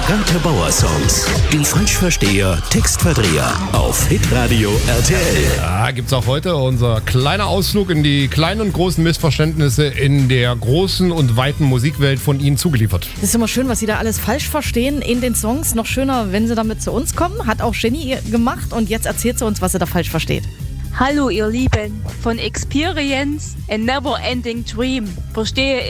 Agathe Bauer Songs. Die Falschversteher, Textverdreher auf Hitradio RTL. Ja, gibt's auch heute unser kleiner Ausflug in die kleinen und großen Missverständnisse in der großen und weiten Musikwelt von Ihnen zugeliefert. Das ist immer schön, was Sie da alles falsch verstehen in den Songs. Noch schöner, wenn Sie damit zu uns kommen. Hat auch Jenny gemacht und jetzt erzählt sie uns, was sie da falsch versteht. Hallo ihr Lieben, von Experience, a never ending dream. Verstehe